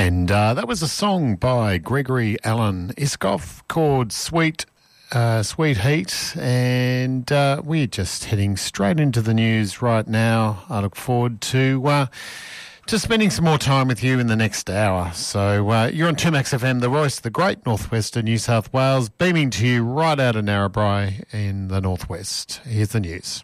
And that was a song by Gregory Alan Iscoff called Sweet Heat. And we're just heading straight into the news right now. I look forward to spending some more time with you in the next hour. So you're on 2Max FM, the voice of the great northwestern New South Wales, beaming to you right out of Narrabri in the northwest. Here's the news.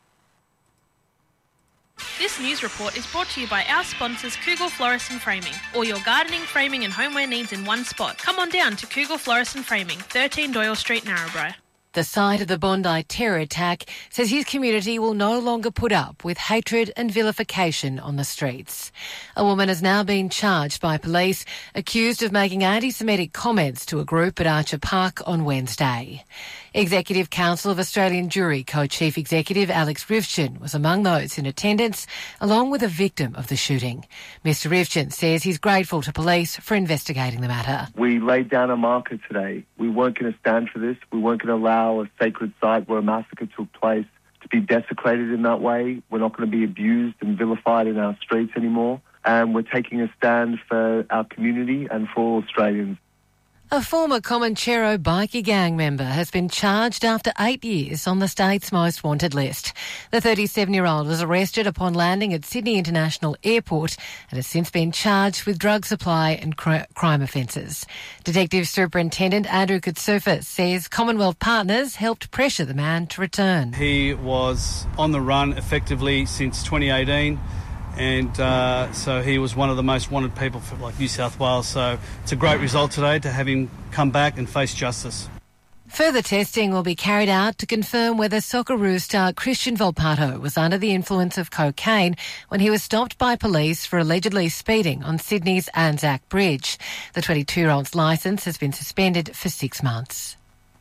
This news report is brought to you by our sponsors, Kugel Florist and Framing. All your gardening, framing and homeware needs in one spot. Come on down to Kugel Florist and Framing, 13 Doyle Street, Narrabri. The site of the Bondi terror attack says his community will no longer put up with hatred and vilification on the streets. A woman has now been charged by police, accused of making anti-Semitic comments to a group at Archer Park on Wednesday. Executive Council of Australian Jewry Co-Chief Executive Alex Rivchin was among those in attendance, along with a victim of the shooting. Mr Rivchin says he's grateful to police for investigating the matter. We laid down a marker today. We weren't going to stand for this. We weren't going to allow a sacred site where a massacre took place to be desecrated in that way. We're not going to be abused and vilified in our streets anymore. And we're taking a stand for our community and for all Australians. A former Comanchero bikie gang member has been charged after 8 years on the state's most wanted list. The 37-year-old was arrested upon landing at Sydney International Airport and has since been charged with drug supply and crime offences. Detective Superintendent Andrew Katsoufa says Commonwealth partners helped pressure the man to return. He was on the run effectively since 2018. And so he was one of the most wanted people for New South Wales. So it's a great result today to have him come back and face justice. Further testing will be carried out to confirm whether Socceroos star Christian Volpato was under the influence of cocaine when he was stopped by police for allegedly speeding on Sydney's Anzac Bridge. The 22-year-old's licence has been suspended for 6 months.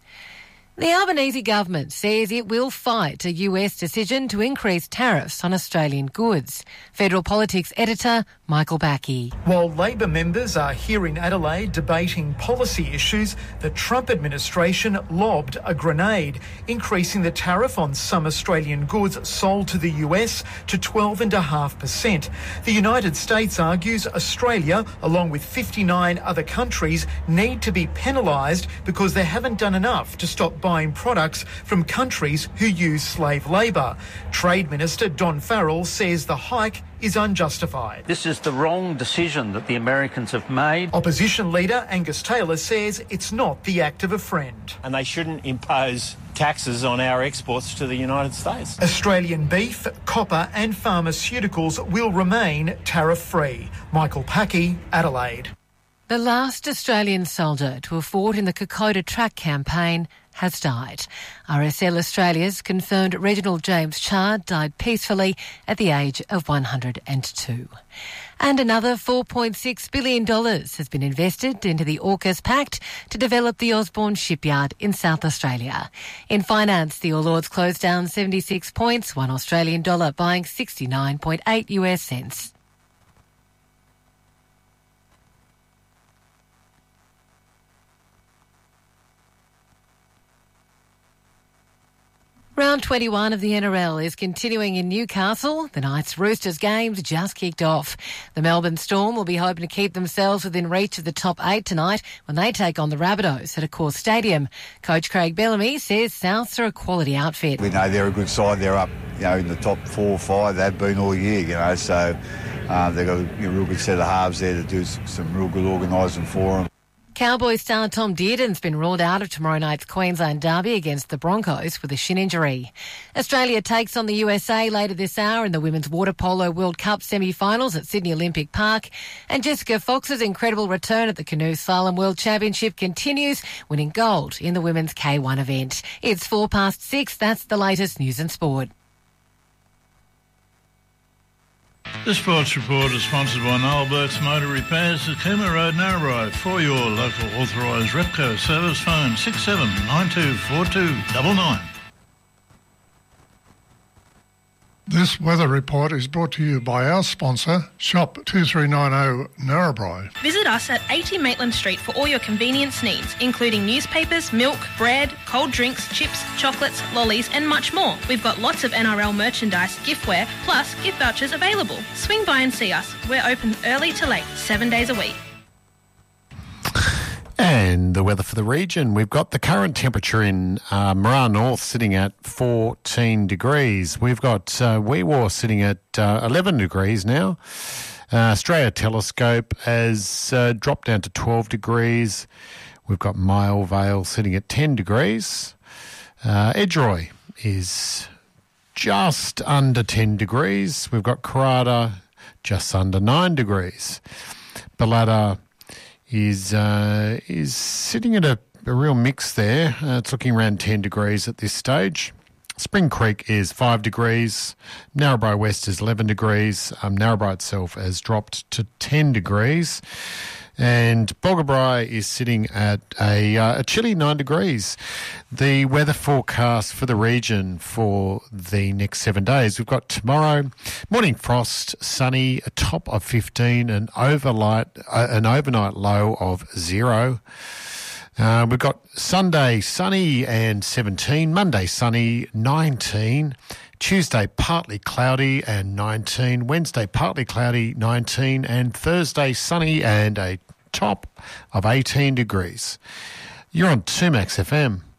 The Albanese government says it will fight a US decision to increase tariffs on Australian goods. Federal Politics editor Michael Backey. While Labor members are here in Adelaide debating policy issues, the Trump administration lobbed a grenade, increasing the tariff on some Australian goods sold to the US to 12.5%. The United States argues Australia, along with 59 other countries, need to be penalised because they haven't done enough to stop buying products from countries who use slave labour. Trade Minister Don Farrell says the hike is unjustified. This is the wrong decision that the Americans have made. Opposition leader Angus Taylor says it's not the act of a friend. And they shouldn't impose taxes on our exports to the United States. Australian beef, copper and pharmaceuticals will remain tariff-free. Michael Packey, Adelaide. The last Australian soldier to have fought in the Kokoda Track campaign has died. RSL Australia's confirmed Reginald James Chard died peacefully at the age of 102. And another $4.6 billion has been invested into the AUKUS Pact to develop the Osborne shipyard in South Australia. In finance, the All Ords closed down 76 points, $1 Australian dollar buying 69.8 US cents. Round 21 of the NRL is continuing in Newcastle. The Knights Roosters games just kicked off. The Melbourne Storm will be hoping to keep themselves within reach of the top 8 tonight when they take on the Rabbitohs at Accor Stadium. Coach Craig Bellamy says Souths are a quality outfit. We know they're a good side. They're up, in the top 4 or 5. They've been all year, so they've got a real good set of halves there to do some real good organising for them. Cowboy star Tom Dearden's been ruled out of tomorrow night's Queensland derby against the Broncos with a shin injury. Australia takes on the USA later this hour in the Women's Water Polo World Cup semi-finals at Sydney Olympic Park. And Jessica Fox's incredible return at the Canoe Slalom World Championship continues, winning gold in the Women's K1 event. It's 6:04. That's the latest news and sport. This sports report is sponsored by Noel Burke's Motor Repairs at Cooma Road, Narrabri. For your local authorised Repco service, phone 67924299. This weather report is brought to you by our sponsor, Shop 2390 Narrabri. Visit us at 80 Maitland Street for all your convenience needs, including newspapers, milk, bread, cold drinks, chips, chocolates, lollies and much more. We've got lots of NRL merchandise, giftware, plus gift vouchers available. Swing by and see us. We're open early to late, 7 days a week. And the weather for the region, we've got the current temperature in Morar North sitting at 14 degrees. We've got Wee Waa sitting at 11 degrees now. Australia Telescope has dropped down to 12 degrees. We've got Mile Vale sitting at 10 degrees. Edgeroy is just under 10 degrees. We've got Karada just under 9 degrees. Balladar is sitting at a real mix there. It's looking around 10 degrees at this stage. Spring Creek is 5 degrees. Narrabri West is 11 degrees. Narrabri itself has dropped to 10 degrees. And Boggabri is sitting at a chilly 9 degrees. The weather forecast for the region for the next 7 days. We've got tomorrow, morning frost, sunny, a top of 15, an overnight low of 0. We've got Sunday, sunny and 17. Monday, sunny, 19. Tuesday, partly cloudy and 19. Wednesday, partly cloudy, 19. And Thursday, sunny and a top of 18 degrees. You're on 2Max FM.